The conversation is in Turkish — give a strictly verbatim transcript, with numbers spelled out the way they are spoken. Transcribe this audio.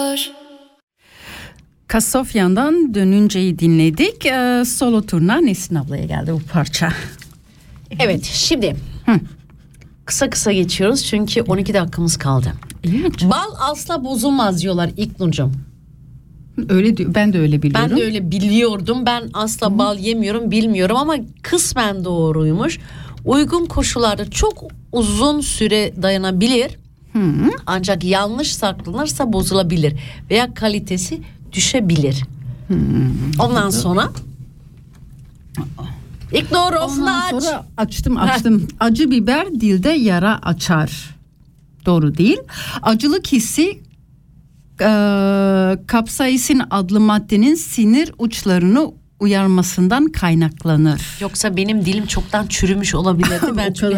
var. Kasofyan'dan Dönünce'yi dinledik. Ee, solo turna Nesin ablaya geldi bu parça. Evet, şimdi Hı. kısa kısa geçiyoruz çünkü on iki dakikamız kaldı. Evet. Bal asla bozulmaz diyorlar İlknur'cum. Öyle diyor. Ben de öyle biliyorum. Ben de öyle biliyordum. Ben asla Hı. bal yemiyorum, bilmiyorum ama kısmen doğruymuş. Uygun koşullarda çok uzun süre dayanabilir. Hı. Ancak yanlış saklanırsa bozulabilir veya kalitesi düşebilir. Hı. Ondan sonra İlknur Ondan aç. sonra açtım açtım. Acı biber dilde yara açar. Doğru değil. Acılık hissi e, kapsaisin adlı maddenin sinir uçlarını uyarmasından kaynaklanır. Yoksa benim dilim çoktan çürümüş olabilirdi. Ben çünkü